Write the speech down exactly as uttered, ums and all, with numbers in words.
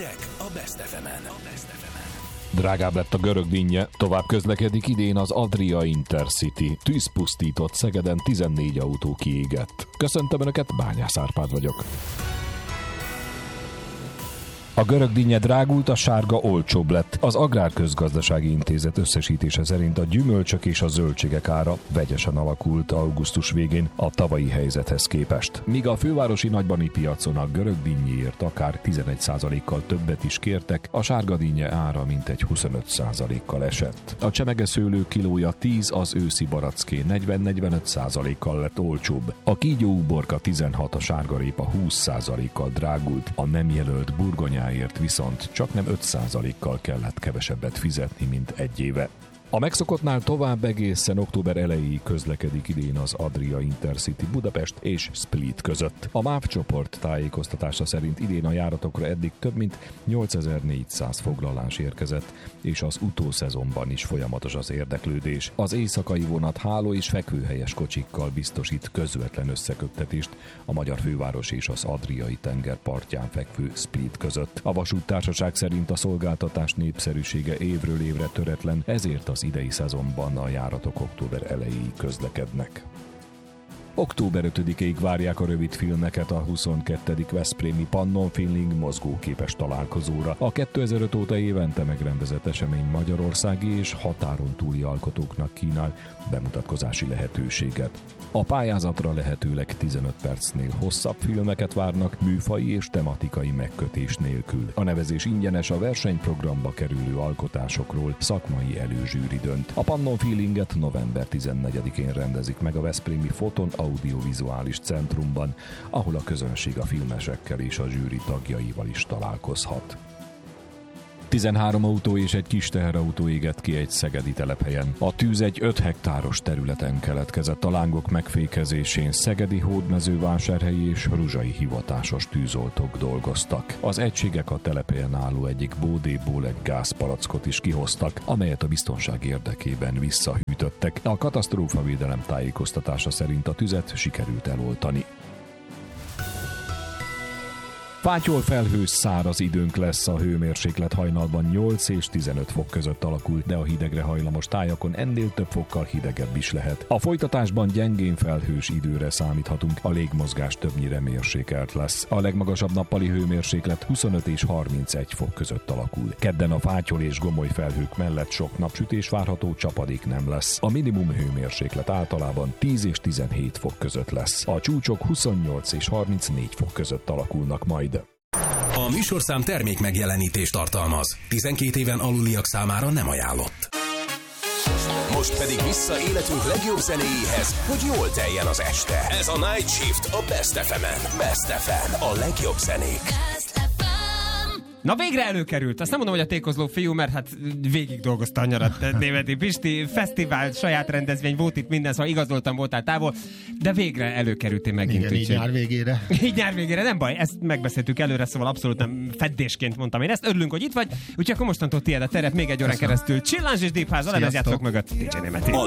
Hírek a Best ef emen. Drágább lett a görög dinnye, tovább közlekedik idén az Adria Intercity. Tűz pusztított Szegeden, tizennégy autó kiégett. Köszöntöm Önöket, Bányász Árpád vagyok. A görög dinnye drágult, a sárga olcsóbb lett. Az Agrárközgazdasági Intézet összesítése szerint a gyümölcsök és a zöldségek ára vegyesen alakult augusztus végén a tavalyi helyzethez képest. Míg a fővárosi nagybani piacon a görög dinnyéért akár tizenegy százalékkal többet is kértek, a sárga dinnye ára mintegy huszonöt százalékkal esett. A csemegeszőlő kilója tíz, az őszi baracké negyven-negyvenöt százalékkal lett olcsóbb. A kígyóuborka tizenhat, a sárgarépa húsz százalékkal drágult, a nem jelölt burgonyá ért viszont csak nem öt százalékkal kellett kevesebbet fizetni, mint egy éve. A megszokottnál tovább egészen október elejéig közlekedik idén az Adria Intercity Budapest és Split között. A MÁV csoport tájékoztatása szerint idén a járatokra eddig több mint nyolcezer-négyszáz foglalás érkezett, és az utószezonban is folyamatos az érdeklődés. Az éjszakai vonat háló és fekvőhelyes kocsikkal biztosít közvetlen összeköttetést a magyar főváros és az Adriai tenger partján fekvő Split között. A vasúttársaság szerint a szolgáltatás népszerűsége évről évre töretlen, ezért az idei szezonban a járatok október elejéig közlekednek. október ötödikéig várják a rövidfilmeket a huszonkettedik veszprémi Pannonfilming mozgóképes találkozóra. A kétezer-öt óta évente megrendezett esemény magyarországi és határon túli alkotóknak kínál bemutatkozási lehetőséget. A pályázatra lehetőleg tizenöt percnél hosszabb filmeket várnak, műfaji és tematikai megkötés nélkül. A nevezés ingyenes, a versenyprogramba kerülő alkotásokról szakmai előzsűri dönt. A Pannonfilminget november tizennegyedikén rendezik meg a veszprémi Foton Audiovizuális Centrumban, ahol a közönség a filmesekkel és a zsűri tagjaival is találkozhat. tizenhárom autó és egy kis teherautó égett ki egy szegedi telephelyen. A tűz egy öt hektáros területen keletkezett. A lángok megfékezésén szegedi, hódmezővásárhelyi és ruzsai hivatásos tűzoltók dolgoztak. Az egységek a telephelyen álló egyik bódéból egy gázpalackot is kihoztak, amelyet a biztonság érdekében visszahűtöttek. A katasztrófavédelem tájékoztatása szerint a tüzet sikerült eloltani. Fátyol felhős, száraz időnk lesz, a hőmérséklet hajnalban nyolc és tizenöt fok között alakul, de a hidegre hajlamos tájakon ennél több fokkal hidegebb is lehet. A folytatásban gyengén felhős időre számíthatunk, a légmozgás többnyire mérsékelt lesz. A legmagasabb nappali hőmérséklet huszonöt és harmincegy fok között alakul. Kedden a fátyol és gomoly felhők mellett sok napsütés várható, csapadék nem lesz. A minimum hőmérséklet általában tíz és tizenhét fok között lesz. A csúcsok huszonnyolc és harmincnégy fok között alakulnak majd. A műsorszám termék megjelenítést tartalmaz. tizenkét éven aluliak számára nem ajánlott. Most pedig vissza életünk legjobb zenéjéhez, hogy jól teljen az este. Ez a Night Shift a Best ef emen. Best ef em, a legjobb zenék. Na végre előkerült. Azt nem mondom, hogy a tékozló fiú, mert hát végig dolgozta a nyarat Németi Pisti. Fesztivál, saját rendezvény, volt itt minden, szóval igazoltam, voltál távol, de végre előkerültél megint. Igen, így nyár végére. Így nyár végére, nem baj, ezt megbeszéltük előre, szóval abszolút nem feddésként mondtam én ezt. Örülünk, hogy itt vagy, úgyhogy akkor mostantól tiéd a teret még egy órán keresztül. Chillánz és Deep House, a lemezjátszók mögött. dé dzsé Németi.